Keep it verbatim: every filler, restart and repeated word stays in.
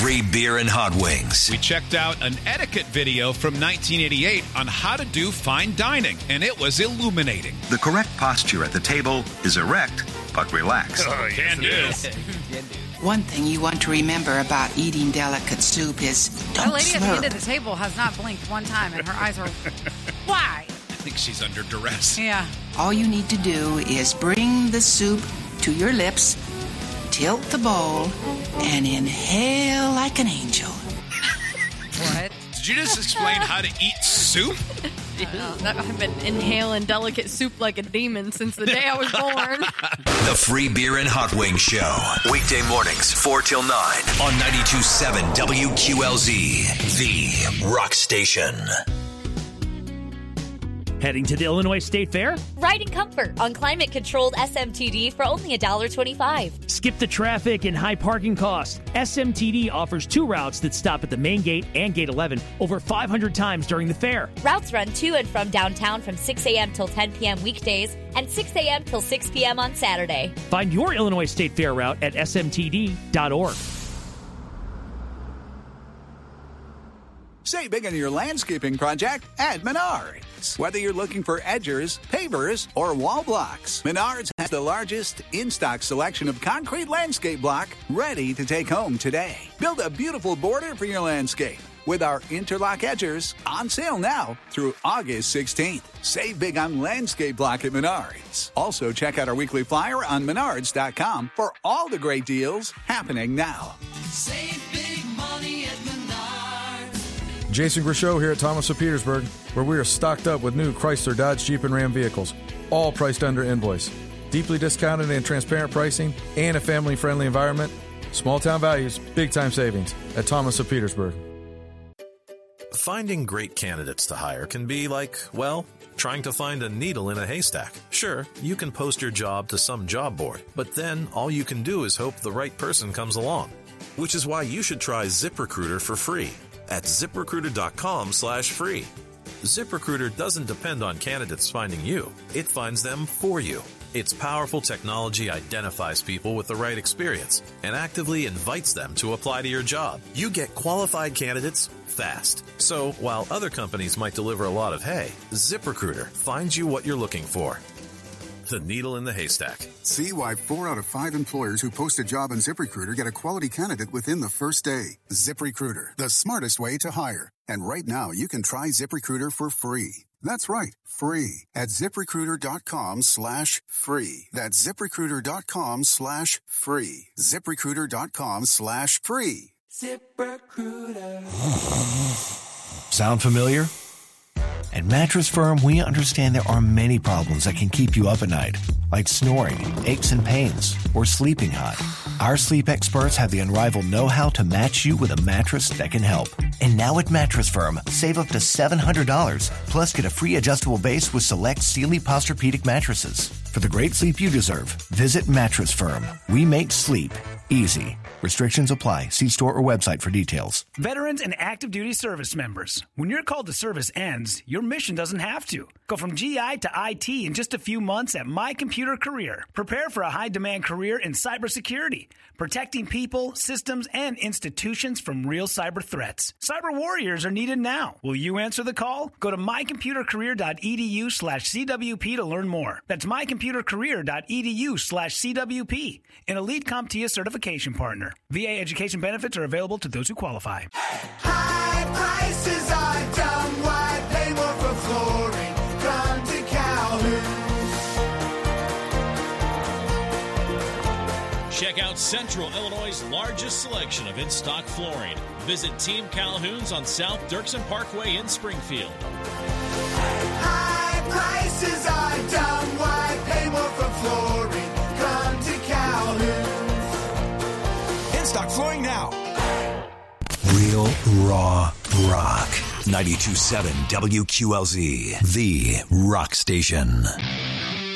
Free beer and hot wings. We checked out an etiquette video from nineteen eighty-eight on how to do fine dining, and it was illuminating. The correct posture at the table is erect, but relaxed. Oh, can do. One thing you want to remember about eating delicate soup is don't The lady at the slurp. end of the table has not blinked one time, and her eyes are wide. I think she's under duress. Yeah. All you need to do is bring the soup to your lips, tilt the bowl, and inhale like an angel. What? Did you just explain how to eat soup? Uh, I've been inhaling delicate soup like a demon since the day I was born. The Free Beer and Hot Wings Show. Weekday mornings, four till nine on ninety-two point seven W Q L Z, the rock station. Heading to the Illinois State Fair? Ride in comfort on climate-controlled S M T D for only one dollar and twenty-five cents. Skip the traffic and high parking costs. S M T D offers two routes that stop at the main gate and gate eleven over five hundred times during the fair. Routes run to and from downtown from six a.m. till ten p.m. weekdays and six a.m. till six p.m. on Saturday. Find your Illinois State Fair route at S M T D dot org. Save big on your landscaping project at Menards. Whether you're looking for edgers, pavers, or wall blocks, Menards has the largest in-stock selection of concrete landscape block ready to take home today. Build a beautiful border for your landscape with our interlock edgers on sale now through August sixteenth. Save big on landscape block at Menards. Also, check out our weekly flyer on menards dot com for all the great deals happening now. Save big money at Menards. Jason Grishow here at Thomas of Petersburg, where we are stocked up with new Chrysler, Dodge, Jeep, and Ram vehicles, all priced under invoice. Deeply discounted and transparent pricing and a family-friendly environment. Small town values, big time savings at Thomas of Petersburg. Finding great candidates to hire can be like, well, trying to find a needle in a haystack. Sure, you can post your job to some job board, but then all you can do is hope the right person comes along. Which is why you should try ZipRecruiter for free at ZipRecruiter.com slash free. ZipRecruiter doesn't depend on candidates finding you. It finds them for you. Its powerful technology identifies people with the right experience and actively invites them to apply to your job. You get qualified candidates fast. So while other companies might deliver a lot of hay, ZipRecruiter finds you what you're looking for. The needle in the haystack. See why four out of five employers who post a job on ZipRecruiter get a quality candidate within the first day. ZipRecruiter, the smartest way to hire. And right now, you can try ZipRecruiter for free. That's right, free at ZipRecruiter.com slash free. That's ZipRecruiter.com slash free. ZipRecruiter.com slash free. ZipRecruiter. Sound familiar? At Mattress Firm, we understand there are many problems that can keep you up at night, like snoring, aches and pains, or sleeping hot. Our sleep experts have the unrivaled know-how to match you with a mattress that can help. And now at Mattress Firm, save up to seven hundred dollars, plus get a free adjustable base with select Sealy Posturepedic mattresses. For the great sleep you deserve, visit Mattress Firm. We make sleep easy. Restrictions apply. See store or website for details. Veterans and active duty service members, when your call to service ends, your mission doesn't have to. Go from G I to I T in just a few months at My Computer Career. Prepare for a high-demand career in cybersecurity, protecting people, systems, and institutions from real cyber threats. Cyber warriors are needed now. Will you answer the call? Go to mycomputercareer.edu slash CWP to learn more. That's mycomputercareer.edu slash CWP, an Elite CompTIA certification partner. V A education benefits are available to those who qualify. High prices are dumb. Why pay more for flooring? Come to Calhoun. Check out Central Illinois' largest selection of in-stock flooring. Visit Team Calhoun's on South Dirksen Parkway in Springfield. High prices are dumb. Why pay more for flooring? Come to Calhoun. In-stock flooring now. Real raw rock. ninety-two point seven W Q L Z, the rock station.